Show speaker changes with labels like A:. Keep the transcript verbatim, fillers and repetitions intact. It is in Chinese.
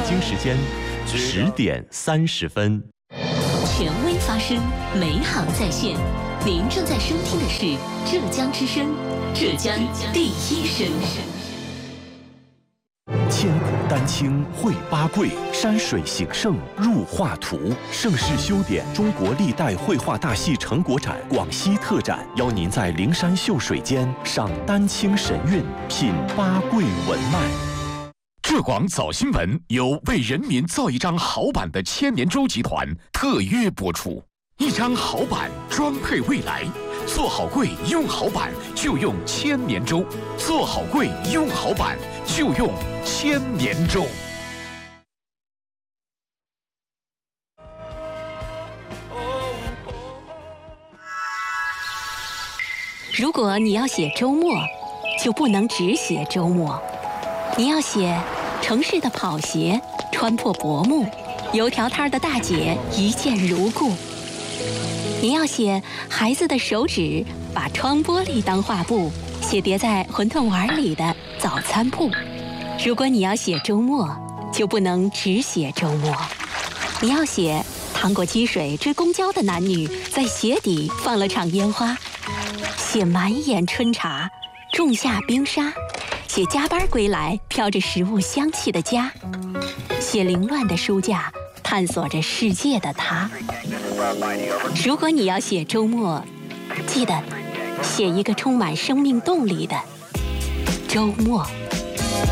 A: 京时间十点三十分。
B: 权威发声，美好在线。您正在收听的是浙江之声，浙江第一声。
A: 千古丹青绘八桂，山水形胜入画图。盛世修典中国历代绘画大戏成果展广西特展，邀您在灵山秀水间赏丹青神韵，品八桂文脉。
C: 浙广早新闻由为人民造一张好版的千年舟集团特约播出。一张好版装配未来，做好柜用好版就用千年舟，做好柜用好版就用千年舟。
B: 如果你要写周末，就不能只写周末，你要写城市的跑鞋穿破薄幕，油条摊的大姐一见如故。你要写孩子的手指把窗玻璃当画布，写叠在馄饨碗里的早餐铺。如果你要写周末，就不能只写周末，你要写趟过积水追公交的男女在鞋底放了场烟花，写满眼春茶仲夏冰沙，写加班归来飘着食物香气的家，写凌乱的书架探索着世界的他。如果你要写周末，记得写一个充满生命动力的周末。